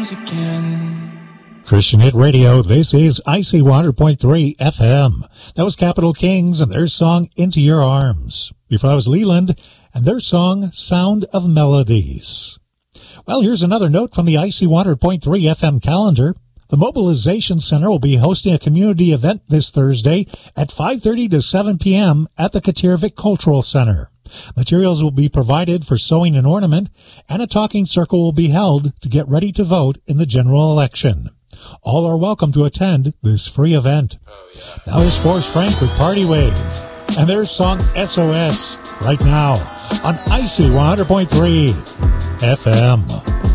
comes again. Christian Hit Radio, this is IC 100.3 FM. That was Capital Kings and their song, Into Your Arms. Before that was Leland and their song, Sound of Melodies. Well, here's another note from the IC 100.3 FM calendar. The Mobilization Center will be hosting a community event this Thursday at 5:30 to 7 p.m. at the Katirvik Cultural Center. Materials will be provided for sewing and ornament, and a talking circle will be held to get ready to vote in the general election. All are welcome to attend this free event. Now here's Forrest Frank with Party Wave, and their song SOS right now on IC 100.3 FM.